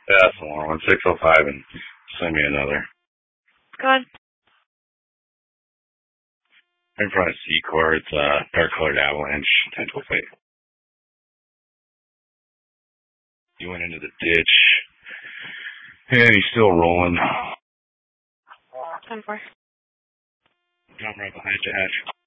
Yeah, that's the long one. 605 and send me another. Go on. In front of Secor, it's a dark colored Avalanche, 10-12. He went into the ditch, and he's still rolling. 10-4. I'm right behind you, Hatch.